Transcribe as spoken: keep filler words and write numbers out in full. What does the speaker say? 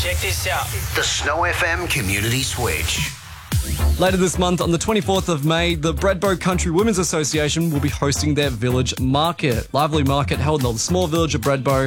Check this out. The Snow F M Community Switch. Later this month, on the twenty-fourth of May, the Bradbo Country Women's Association will be hosting their village market. Lively market held in the small village of Bradbo